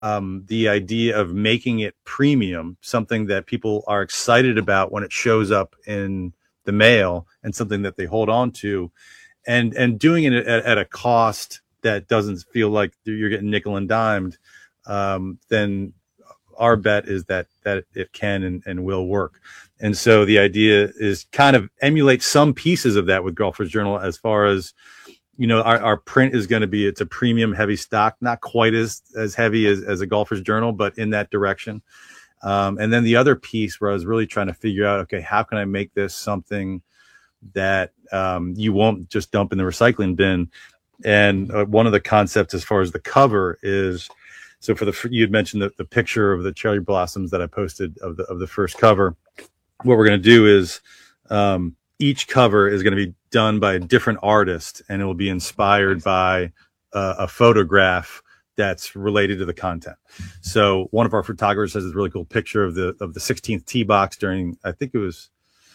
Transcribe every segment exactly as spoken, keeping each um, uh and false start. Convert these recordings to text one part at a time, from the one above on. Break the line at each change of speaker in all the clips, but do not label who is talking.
um, the idea of making it premium, something that people are excited about when it shows up in the mail, and something that they hold on to, and and doing it at, at a cost that doesn't feel like you're getting nickel and dimed, um, then our bet is that that it can and, and will work. And so the idea is kind of emulate some pieces of that with Golfers Journal, as far as, you know, our, our print is going to be, it's a premium heavy stock, not quite as, as heavy as, as a Golfers Journal, but in that direction. Um, and then the other piece where I was really trying to figure out, okay, how can I make this something that um, you won't just dump in the recycling bin? And uh, one of the concepts as far as the cover is, so for the, you had mentioned the, the picture of the cherry blossoms that I posted of the, of the first cover. What we're going to do is um, each cover is going to be done by a different artist, and it will be inspired by uh, a photograph that's related to the content. So one of our photographers has this really cool picture of the, of the sixteenth tee box during, I think it was,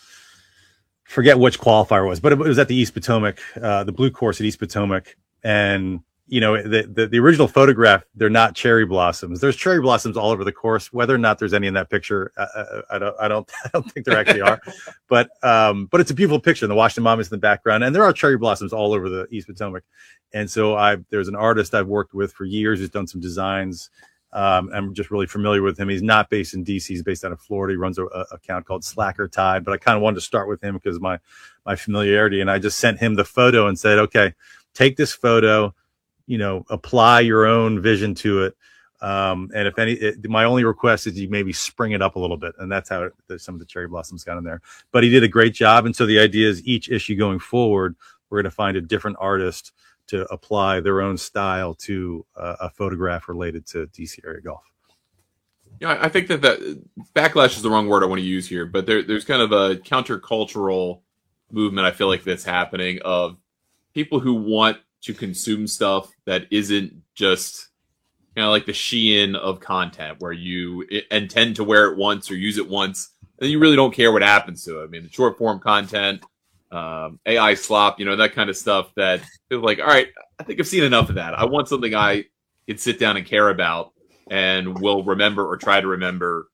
forget which qualifier it was, but it was at the East Potomac, uh, the blue course at East Potomac. And, you know, the, the, the original photograph, they're not cherry blossoms. There's cherry blossoms all over the course. Whether or not there's any in that picture, I, I, I don't, I don't, I don't think there actually are, but, um, but it's a beautiful picture. And the Washington Monuments in the background, and there are cherry blossoms all over the East Potomac. And so I, there's an artist I've worked with for years who's done some designs. Um, I'm just really familiar with him. He's not based in D C. He's based out of Florida. He runs a, a account called Slacker Tide, but I kind of wanted to start with him because of my, my familiarity. And I just sent him the photo and said, okay, take this photo, you know, apply your own vision to it. Um, and if any, it, my only request is you maybe spring it up a little bit. And that's how it, some of the cherry blossoms got in there, but he did a great job. And so the idea is each issue going forward, we're going to find a different artist to apply their own style to uh, a photograph related to D C area golf.
Yeah, I think that that backlash is the wrong word I want to use here, but there, there's kind of a countercultural movement I feel like that's happening of people who want to consume stuff that isn't just kind of like the Shein of content, where you intend to wear it once or use it once, and you really don't care what happens to it. I mean, the short form content, um, A I slop, you know, that kind of stuff that feels like, all right, I think I've seen enough of that. I want something I can sit down and care about and will remember or try to remember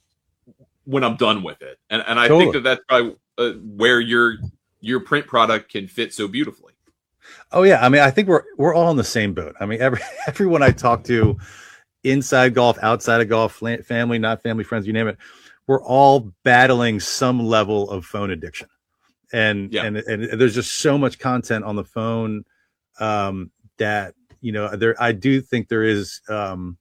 when I'm done with it. And and I totally think that that's probably uh, where your your print product can fit so beautifully.
Oh yeah, I mean, I think we're we're all in the same boat. I mean, every everyone I talk to, inside golf, outside of golf, family, not family, friends, you name it, we're all battling some level of phone addiction. And, yeah. and, and there's just so much content on the phone, um, that, you know, there, I do think there is, um,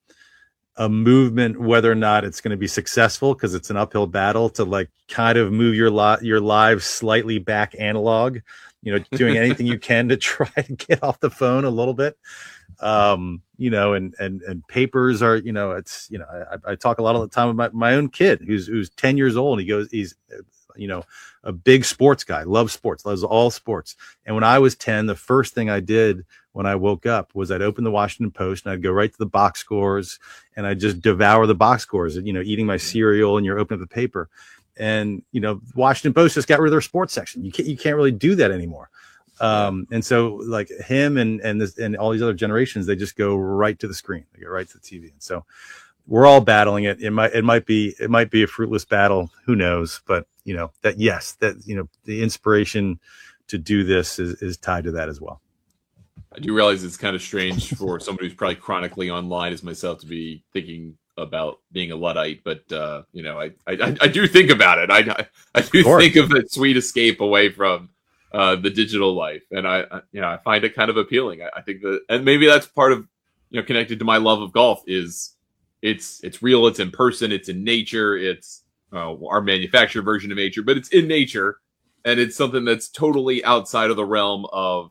a movement, whether or not it's going to be successful, because it's an uphill battle, to like kind of move your lot, your lives slightly back analog, you know, doing anything you can to try to get off the phone a little bit. Um, you know, and, and, and papers are, you know, it's, you know, I, I talk a lot of the time with my, my own kid who's, who's ten years old. And he goes, he's, you know, a big sports guy, loves sports, loves all sports. And when I was ten, the first thing I did when I woke up was I'd open the Washington Post and I'd go right to the box scores and I'd just devour the box scores, you know, eating my cereal, and you're opening up the paper. And, you know, Washington Post just got rid of their sports section. You can't, you can't really do that anymore. Um, and so like him and, and this, and all these other generations, they just go right to the screen. They go right to the T V. And so we're all battling it. It might, it might be, it might be a fruitless battle. Who knows? But, you know, that, yes, that, you know, the inspiration to do this is, is tied to that as well.
I do realize it's kind of strange for somebody who's probably chronically online as myself to be thinking about being a Luddite, but uh, you know, I, I I do think about it. I I do of think of that sweet escape away from uh, the digital life, and I, I you know I find it kind of appealing. I, I think that, and maybe that's part of, you know, connected to my love of golf is it's it's real, it's in person, it's in nature, it's uh, our manufactured version of nature, but it's in nature, and it's something that's totally outside of the realm of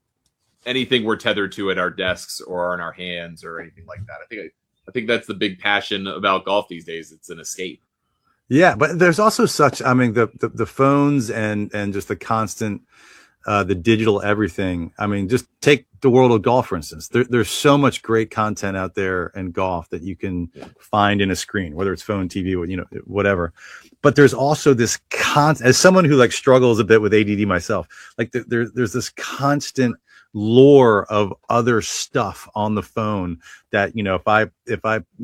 anything we're tethered to at our desks or in our hands or anything like that. I think I, I think that's the big passion about golf these days. It's an escape.
Yeah, but there's also such, I mean, the the, the phones and and just the constant, uh, the digital everything. I mean, just take the world of golf, for instance. There, there's so much great content out there in golf that you can yeah. find in a screen, whether it's phone, T V, or, you know, whatever. But there's also this constant, as someone who like struggles a bit with A D D myself, like there, there there's this constant lore of other stuff on the phone that, you know, if I if I